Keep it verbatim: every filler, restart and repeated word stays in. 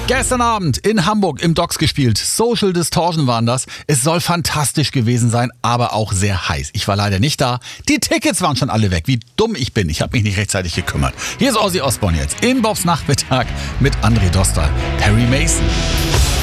Gestern Abend in Hamburg im Docks gespielt. Social Distortion waren das. Es soll fantastisch gewesen sein, aber auch sehr heiß. Ich war leider nicht da. Die Tickets waren schon alle weg. Wie dumm ich bin. Ich habe mich nicht rechtzeitig gekümmert. Hier ist Ozzy Osbourne jetzt in Bobs Nachmittag mit André Dostal, Perry Mason.